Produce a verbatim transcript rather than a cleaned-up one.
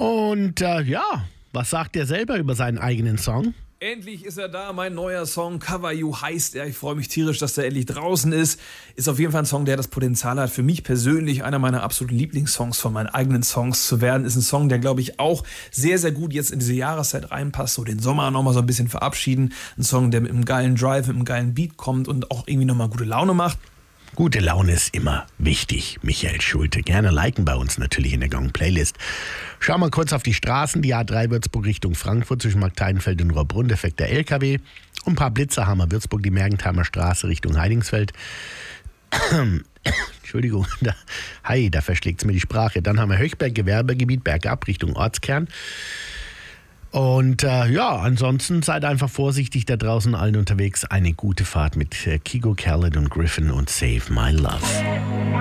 Und äh, ja, was sagt er selber über seinen eigenen Song? Endlich ist er da, mein neuer Song, Cover You heißt er. Ich freue mich tierisch, dass der endlich draußen ist. Ist auf jeden Fall ein Song, der das Potenzial hat, für mich persönlich einer meiner absoluten Lieblingssongs von meinen eigenen Songs zu werden. Ist ein Song, der, glaube ich, auch sehr, sehr gut jetzt in diese Jahreszeit reinpasst. So den Sommer nochmal so ein bisschen verabschieden. Ein Song, der mit einem geilen Drive, mit einem geilen Beat kommt und auch irgendwie nochmal gute Laune macht. Gute Laune ist immer wichtig, Michael Schulte. Gerne liken bei uns natürlich in der Gong-Playlist. Schauen wir kurz auf die Straßen. Die A drei Würzburg Richtung Frankfurt zwischen Markteidenfeld und Rohrbrunn, defekter L K W. Und ein paar Blitzer haben wir Würzburg, die Mergentheimer Straße Richtung Heidingsfeld. Entschuldigung, da, hi, da verschlägt es mir die Sprache. Dann haben wir Höchberg, Gewerbegebiet, bergab Richtung Ortskern. Und äh, ja, ansonsten seid einfach vorsichtig da draußen allen unterwegs. Eine gute Fahrt mit äh, Kigo, Khaled und Griffin und Save My Love.